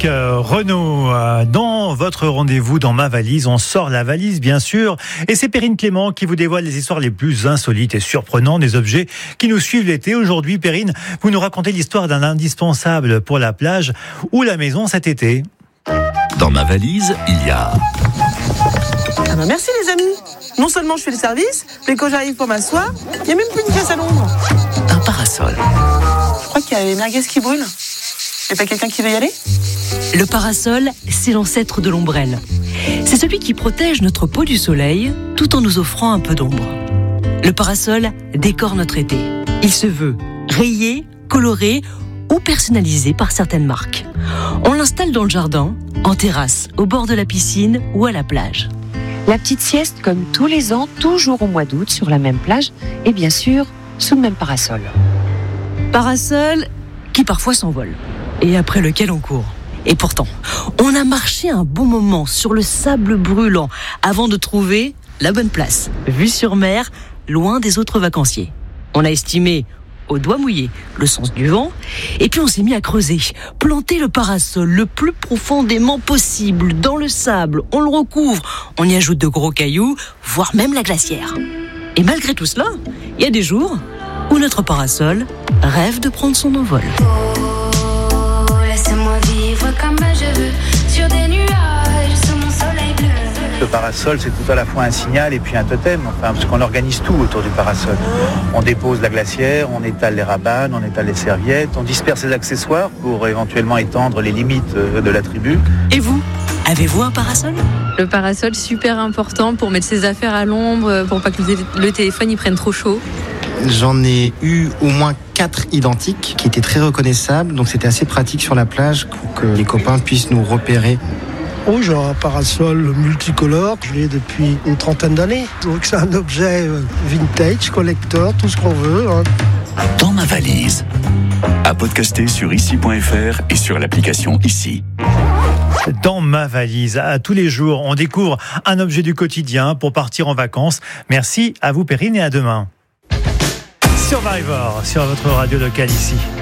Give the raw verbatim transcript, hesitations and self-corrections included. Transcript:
Avec euh, Renaud, euh, dans votre rendez-vous dans ma valise, on sort la valise bien sûr, et c'est Perrine Clément qui vous dévoile les histoires les plus insolites et surprenantes des objets qui nous suivent l'été. Aujourd'hui, Perrine, vous nous racontez l'histoire d'un indispensable pour la plage ou la maison cet été. Dans ma valise, il y a... Ah bah merci les amis. Non seulement je fais le service, mais quand j'arrive pour m'asseoir, il n'y a même plus une pièce à l'ombre. un parasol. Je crois qu'il y a les merguez qui brûlent. Il n'y a pas quelqu'un qui veut y aller ? Le parasol, c'est l'ancêtre de l'ombrelle. C'est celui qui protège notre peau du soleil tout en nous offrant un peu d'ombre. Le parasol décore notre été. Il se veut rayé, coloré ou personnalisé par certaines marques. On l'installe dans le jardin, en terrasse, au bord de la piscine ou à la plage. La petite sieste, comme tous les ans, toujours au mois d'août, sur la même plage et bien sûr, sous le même parasol. Parasol qui parfois s'envole et après lequel on court. Et pourtant, on a marché un bon moment sur le sable brûlant avant de trouver la bonne place, vue sur mer, loin des autres vacanciers. On a estimé au doigt mouillé le sens du vent, et puis on s'est mis à creuser, planter le parasol le plus profondément possible dans le sable. On le recouvre, on y ajoute de gros cailloux, voire même la glacière. Et malgré tout cela, il y a des jours où notre parasol rêve de prendre son envol. Oh, laisse-moi vivre comme je veux, sur des nuages, sous mon soleil bleu. Le parasol, c'est tout à la fois un signal et puis un totem, enfin, parce qu'on organise tout autour du parasol. On dépose la glacière, on étale les rabanes, on étale les serviettes, on disperse les accessoires pour éventuellement étendre les limites de la tribu. Et vous, avez-vous un parasol ? Le parasol, super important pour mettre ses affaires à l'ombre, pour pas que le téléphone y prenne trop chaud. J'en ai eu au moins quatre identiques qui étaient très reconnaissables, donc c'était assez pratique sur la plage pour que les copains puissent nous repérer. Oh, j'ai un parasol multicolore, je l'ai depuis une trentaine d'années. Donc c'est un objet vintage, collector, tout ce qu'on veut. Hein. Dans ma valise. À podcaster sur ici point f r et sur l'application Ici. Dans ma valise, à tous les jours, on découvre un objet du quotidien pour partir en vacances. Merci à vous Perrine et à demain. Survivor sur votre radio locale ici.